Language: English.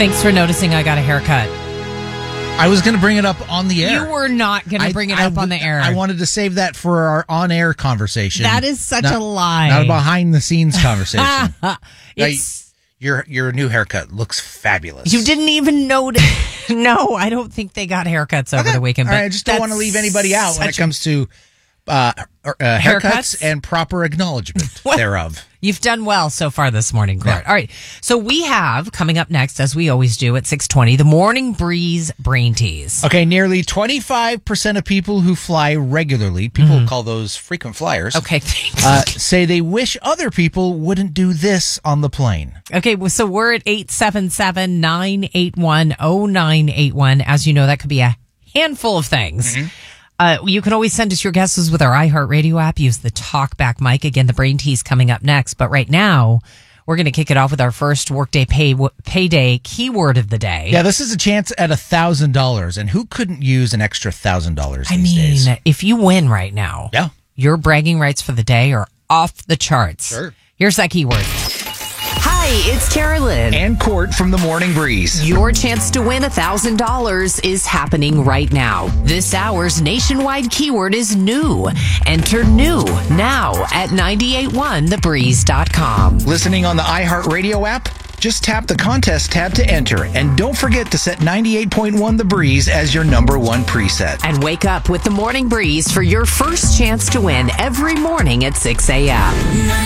Thanks for noticing I got a haircut. I was going to bring it up on the air. You were not going to bring it up on the air. I wanted to save that for our on-air conversation. That is such a lie. Not a behind-the-scenes conversation. It's... Your new haircut looks fabulous. You didn't even notice. No, I don't think they got haircuts over the weekend. But I just don't want to leave anybody out when it comes to haircuts and proper acknowledgement thereof. You've done well so far this morning, Court. Yeah. All right. So we have, coming up next, as we always do at 6:20, the Morning Breeze Brain Tease. Okay, nearly 25% of people who fly regularly, people call those frequent flyers, Okay, thanks. say they wish other people wouldn't do this on the plane. Okay, so we're at 877-981-0981. As you know, that could be a handful of things. You can always send us your guesses with our iHeartRadio app. Use the TalkBack mic. Again, the Brain Tease coming up next. But right now, we're going to kick it off with our first Workday Payday keyword of the day. Yeah, this is a chance at $1,000. And who couldn't use an extra $1,000 these days? If you win right now, your bragging rights for the day are off the charts. Sure. Here's that keyword. Hi, it's Carolyn. And Court from the Morning Breeze. Your chance to win $1,000 is happening right now. This hour's nationwide keyword is new. Enter new now at 981thebreeze.com. Listening on the iHeartRadio app? Just tap the contest tab to enter. And don't forget to set 98.1 The Breeze as your number one preset. And wake up with the Morning Breeze for your first chance to win every morning at 6 a.m.